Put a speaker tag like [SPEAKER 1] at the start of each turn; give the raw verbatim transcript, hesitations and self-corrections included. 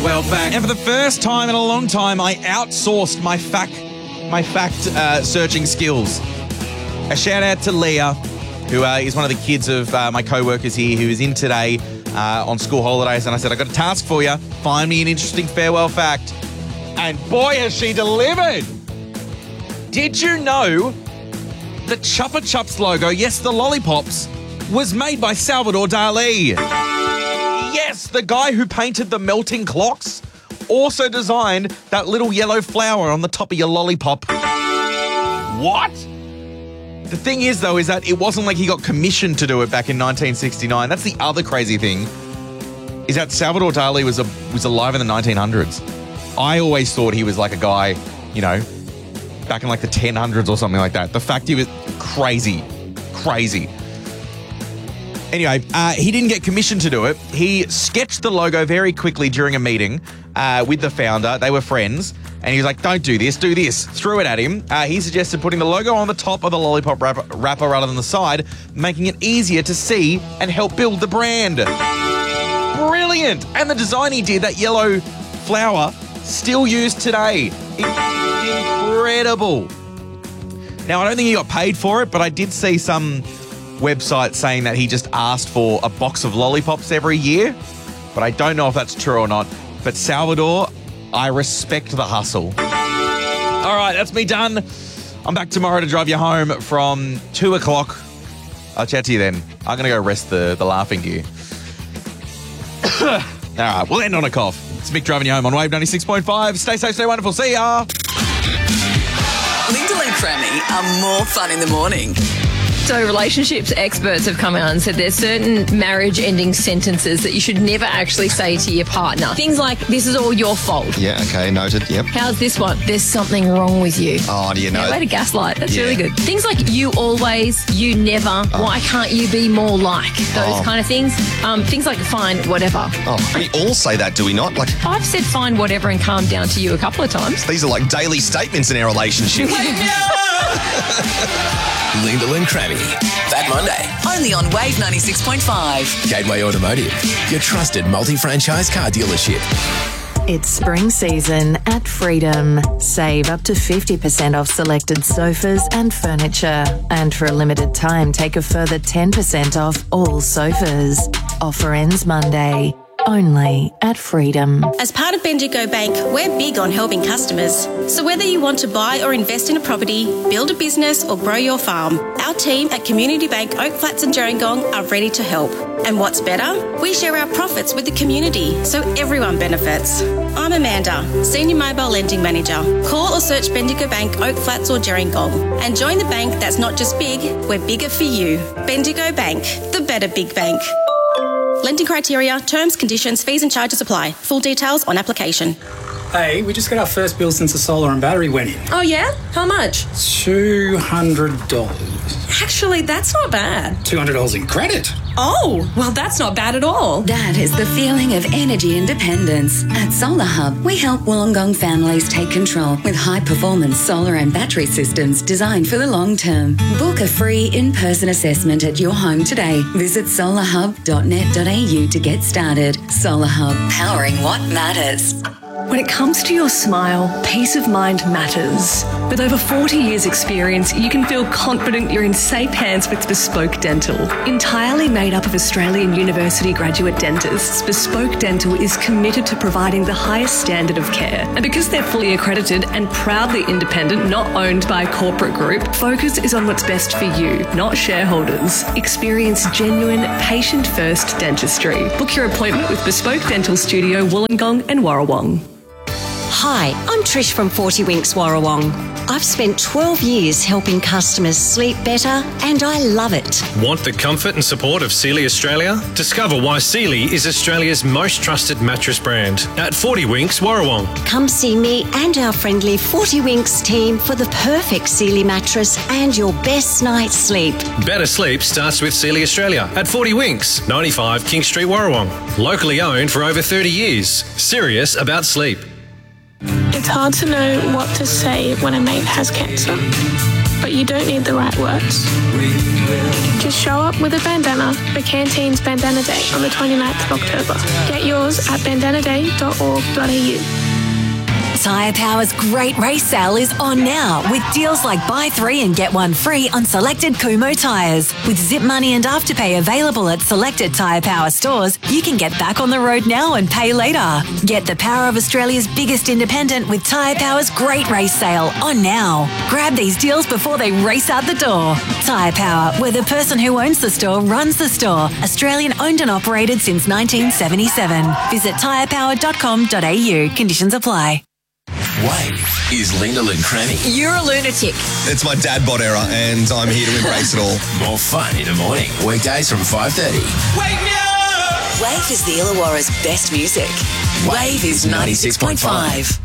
[SPEAKER 1] Well, fact. And for the first time in a long time, I outsourced my fact, my fact uh, searching skills. A shout out to Leah, who uh, is one of the kids of uh, my co-workers here, who is in today uh, on school holidays. And I said, I've got a task for you. Find me an interesting farewell fact. And boy, has she delivered. Did you know the Chupa Chups logo, yes, the lollipops, was made by Salvador Dali? Yes, the guy who painted the melting clocks also designed that little yellow flower on the top of your lollipop. What? The thing is, though, is that it wasn't like he got commissioned to do it back in nineteen sixty-nine. That's the other crazy thing, is that Salvador Dali was a, was alive in the nineteen hundreds. I always thought he was like a guy, you know, back in like the ten hundreds or something like that. The fact he was crazy, crazy. Anyway, uh, he didn't get commissioned to do it. He sketched the logo very quickly during a meeting uh, with the founder. They were friends. And he was like, don't do this, do this. Threw it at him. Uh, he suggested putting the logo on the top of the lollipop wrapper, wrapper rather than the side, making it easier to see and help build the brand. Brilliant. And the design he did, that yellow flower, still used today. Incredible. Now, I don't think he got paid for it, but I did see some website saying that he just asked for a box of lollipops every year, but I don't know if that's true or not. But Salvador, I respect the hustle. All right, that's me done. I'm back tomorrow to drive you home from two o'clock. I'll chat to you then. I'm going to go rest the, the laughing gear. All right, we'll end on a cough. It's Mick driving you home on Wave ninety-six point five. Stay safe, stay wonderful. See ya.
[SPEAKER 2] Lyndall and Crammy are more fun in the morning.
[SPEAKER 3] So relationships experts have come out and said there's certain marriage-ending sentences that you should never actually say to your partner. Things like, this is all your fault.
[SPEAKER 4] Yeah, okay, noted, yep.
[SPEAKER 3] How's this one? There's something wrong with you.
[SPEAKER 4] Oh, do you know?
[SPEAKER 3] Yeah, way to gaslight. That's
[SPEAKER 4] Yeah.
[SPEAKER 3] really good. Things like, you always, you never,
[SPEAKER 4] Oh.
[SPEAKER 3] why can't you be more like? Those
[SPEAKER 4] Oh.
[SPEAKER 3] kind of things. Um, things like, fine, whatever.
[SPEAKER 4] Oh, we all say that, do we not? Like,
[SPEAKER 3] I've said fine, whatever, and calm down to you a couple of times.
[SPEAKER 4] these are like daily statements in our relationship.
[SPEAKER 5] Lyndall and Crammy.
[SPEAKER 2] That Monday. Only on Wave ninety-six point five.
[SPEAKER 5] Gateway Automotive, your trusted multi-franchise car dealership.
[SPEAKER 6] It's spring season at Freedom. Save up to fifty percent off selected sofas and furniture. And for a limited time, take a further ten percent off all sofas. Offer ends Monday. Only at Freedom.
[SPEAKER 7] As part of Bendigo Bank, we're big on helping customers. So whether you want to buy or invest in a property, build a business or grow your farm, our team at Community Bank Oak Flats and Gerringong are ready to help. And what's better? We share our profits with the community, so everyone benefits. I'm Amanda, Senior Mobile Lending Manager. Call or search Bendigo Bank Oak Flats or Gerringong and join the bank that's not just big, we're bigger for you. Bendigo Bank, the better big bank. Lending criteria, terms, conditions, fees and charges apply. Full details on application.
[SPEAKER 8] Hey, we just got our first bill since the solar and battery went in.
[SPEAKER 9] Oh, yeah? How much?
[SPEAKER 8] two hundred dollars.
[SPEAKER 9] Actually, that's not bad.
[SPEAKER 8] two hundred dollars in credit.
[SPEAKER 9] Oh, well, that's not bad at all.
[SPEAKER 10] That is the feeling of energy independence. At Solar Hub, we help Wollongong families take control with high-performance solar and battery systems designed for the long term. Book a free in-person assessment at your home today. Visit solar hub dot net dot a u to get started. Solar Hub, powering what matters.
[SPEAKER 11] When it comes to your smile, peace of mind matters. With over forty years experience, you can feel confident you're in safe hands with Bespoke Dental. Entirely made up of Australian University graduate dentists, Bespoke Dental is committed to providing the highest standard of care. And because they're fully accredited and proudly independent, not owned by a corporate group, focus is on what's best for you, not shareholders. Experience genuine, patient-first dentistry. Book your appointment with Bespoke Dental Studio, Wollongong and Warrawong.
[SPEAKER 12] Hi, I'm Trish from forty Winks Warrawong. I've spent twelve years helping customers sleep better and I love it.
[SPEAKER 13] Want the comfort and support of Sealy Australia? Discover why Sealy is Australia's most trusted mattress brand at forty Winks Warrawong.
[SPEAKER 12] Come see me and our friendly forty Winks team for the perfect Sealy mattress and your best night's sleep.
[SPEAKER 13] Better sleep starts with Sealy Australia at forty Winks, ninety-five King Street Warrawong. Locally owned for over thirty years. Serious about sleep.
[SPEAKER 14] It's hard to know what to say when a mate has cancer. but you don't need the right words. Just show up with a bandana for Canteen's Bandana Day on the twenty-ninth of October. Get yours at bandana day dot org dot a u.
[SPEAKER 15] Tyre Power's great race sale is on now with deals like buy three and get one free on selected Kumho tyres. With Zip Money and Afterpay available at selected Tyre Power stores, you can get back on the road now and pay later. Get the power of Australia's biggest independent with Tyre Power's great race sale on now. Grab these deals before they race out the door. Tyre Power, where the person who owns the store runs the store. Australian owned and operated since nineteen seventy-seven. Visit tyre power dot com dot a u. Conditions apply.
[SPEAKER 5] Wave is Lyndall and Cranny.
[SPEAKER 3] You're a lunatic.
[SPEAKER 4] It's my dad bod era, and I'm here to embrace it all.
[SPEAKER 5] More fun in the morning. Weekdays from five thirty.
[SPEAKER 2] Wake me up! Wave is the Illawarra's best music. Wave is ninety-six point five.